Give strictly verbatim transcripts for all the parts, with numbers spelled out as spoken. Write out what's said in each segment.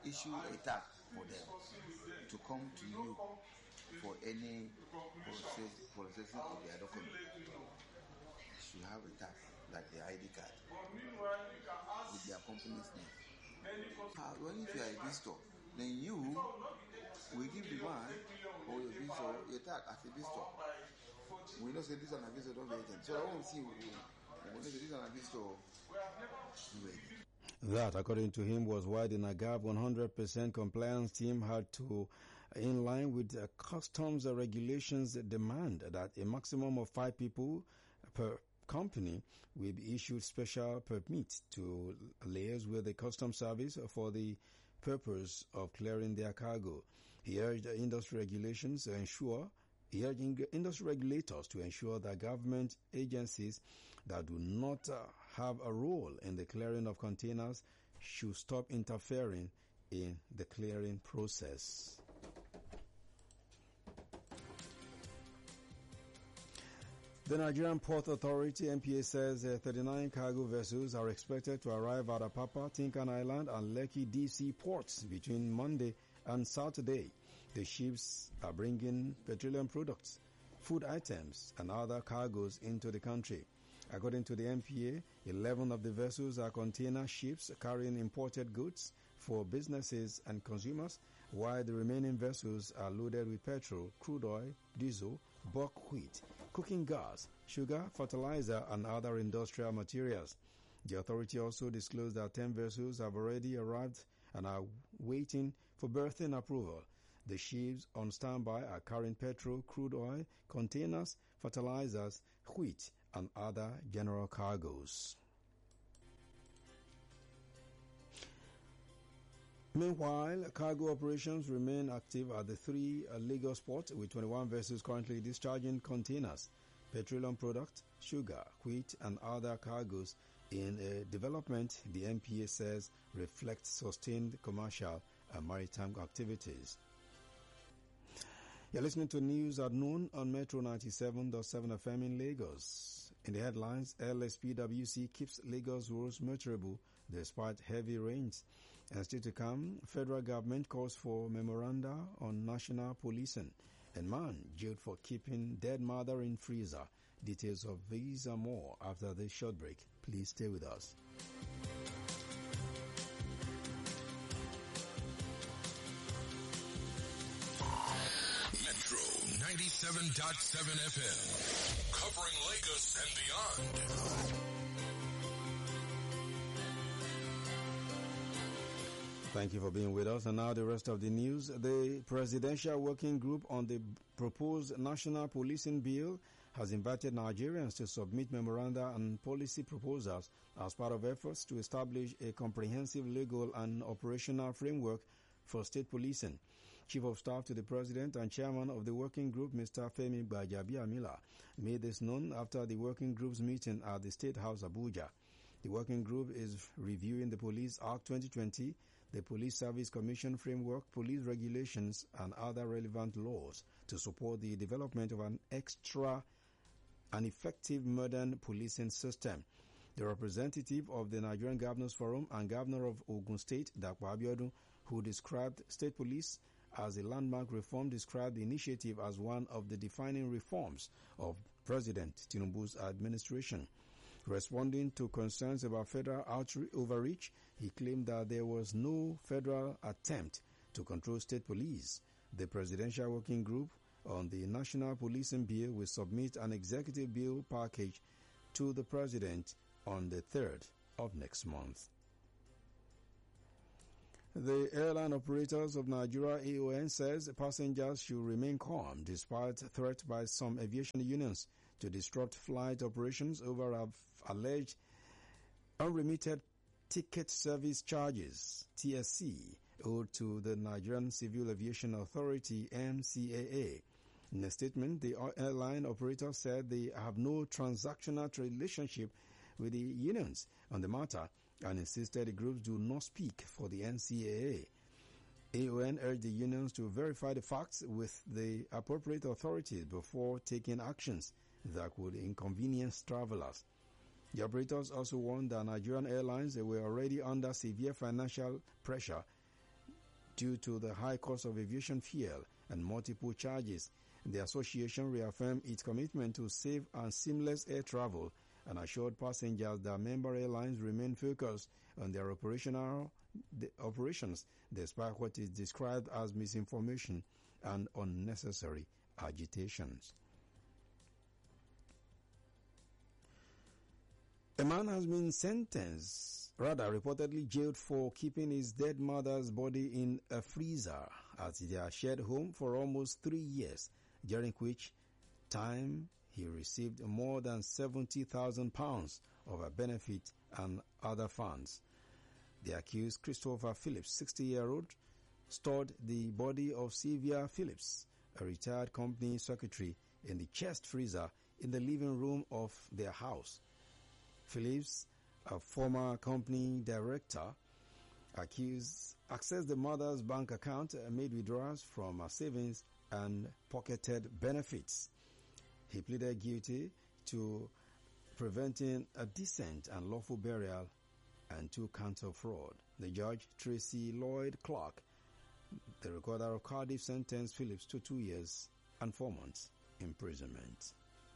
issue a tag for them to come to you for any process, processing of their document. You should have a tag like the I D card with their company's name. Uh, when if you are a visitor, then you will give the one or your visitor your tag as a visitor. We don't say this is an visitor, don't be agent. So I won't see when they say this is an visitor. That, according to him, was why the NAGAB one hundred percent compliance team had to, in line with the customs regulations, demand that a maximum of five people per company will be issued special permit to liaise with the customs service for the purpose of clearing their cargo. He urged industry regulations to ensure He urged industry regulators to ensure that government agencies that do not uh, have a role in the clearing of containers should stop interfering in the clearing process. The Nigerian Port Authority, N P A, says uh, thirty-nine cargo vessels are expected to arrive at Apapa, Tinkan Island and Lekki D C ports between Monday and Saturday. The ships are bringing petroleum products, food items, and other cargoes into the country. According to the N P A, eleven of the vessels are container ships carrying imported goods for businesses and consumers, while the remaining vessels are loaded with petrol, crude oil, diesel, buckwheat, cooking gas, sugar, fertilizer, and other industrial materials. The authority also disclosed that ten vessels have already arrived and are waiting for berthing approval. The ships on standby are carrying petrol, crude oil, containers, fertilizers, wheat, and other general cargoes. Meanwhile, cargo operations remain active at the three Lagos ports, with twenty-one vessels currently discharging containers, petroleum products, sugar, wheat, and other cargoes in a development the N P A says reflects sustained commercial and maritime activities. You're listening to news at noon on Metro ninety-seven point seven F M in Lagos. In the headlines, L S P W C keeps Lagos roads motorable despite heavy rains. And still to come, federal government calls for memoranda on national policing. And man jailed for keeping dead mother in freezer. Details of these and more after this short break. Please stay with us. Metro ninety-seven point seven F M, covering Lagos and beyond. Thank you for being with us. And now the rest of the news. The Presidential Working Group on the proposed National Policing Bill has invited Nigerians to submit memoranda and policy proposals as part of efforts to establish a comprehensive legal and operational framework for state policing. Chief of Staff to the President and Chairman of the Working Group, Mister Femi Gbajabiamila, made this known after the Working Group's meeting at the State House, Abuja. The Working Group is reviewing the Police Act twenty twenty, the Police Service Commission framework, police regulations, and other relevant laws to support the development of an extra and effective modern policing system. The representative of the Nigerian Governors Forum and Governor of Ogun State, Dapo Abiodun, who described state police as a landmark reform, described the initiative as one of the defining reforms of President Tinubu's administration. Responding to concerns about federal overreach, he claimed that there was no federal attempt to control state police. The Presidential Working Group on the National Policing Bill will submit an executive bill package to the President on the third of next month. The Airline Operators of Nigeria, A O N, says passengers should remain calm despite threats by some aviation unions to disrupt flight operations over alleged unremitted ticket service charges, T S C, owed to the Nigerian Civil Aviation Authority, N C A A. In a statement, the airline operator said they have no transactional relationship with the unions on the matter and insisted the groups do not speak for the N C A A. A O N urged the unions to verify the facts with the appropriate authorities before taking actions that would inconvenience travelers. The operators also warned that Nigerian airlines were already under severe financial pressure Due to the high cost of aviation fuel and multiple charges, the association reaffirmed its commitment to safe and seamless air travel and assured passengers that member airlines remain focused on their operational the operations despite what is described as misinformation and unnecessary agitations. A man has been sentenced, rather reportedly jailed, for keeping his dead mother's body in a freezer at their shared home for almost three years, during which time he received more than seventy thousand pounds of a benefit and other funds. The accused, Christopher Phillips, sixty-year-old, stored the body of Sylvia Phillips, a retired company secretary, in the chest freezer in the living room of their house. Phillips, a former company director, accused accessed the mother's bank account, made withdrawals from her savings, and pocketed benefits. He pleaded guilty to preventing a decent and lawful burial and two counts of fraud. The judge, Tracy Lloyd Clark, the recorder of Cardiff, sentenced Phillips to two years and four months imprisonment.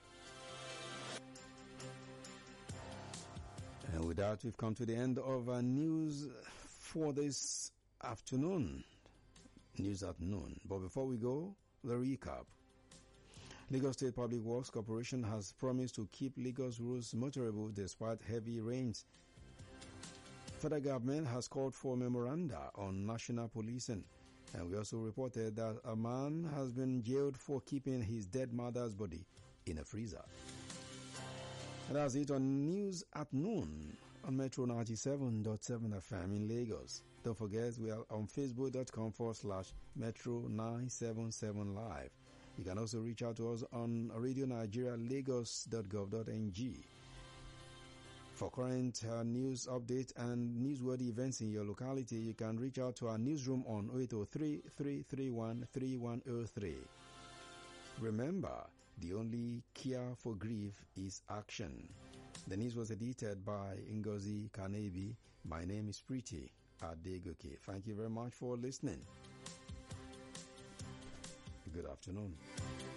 And with that, we've come to the end of our news for this afternoon. News at noon. But before we go, the recap. Lagos State Public Works Corporation has promised to keep Lagos roads motorable despite heavy rains. Federal government has called for memoranda on national policing. And we also reported that a man has been jailed for keeping his dead mother's body in a freezer. And that's it on News at Noon on Metro ninety-seven point seven F M in Lagos. Don't forget, we are on facebook.com forward slash Metro nine seven seven Live. You can also reach out to us on Radio Nigeria Lagos dot gov dot n g. For current uh, news update and newsworthy events in your locality, you can reach out to our newsroom on oh eight oh three, three three one, three one oh three. Remember, the only cure for grief is action. The news was edited by Ngozi Kanebi. My name is Pretty Adegoke. Thank you very much for listening. Good afternoon.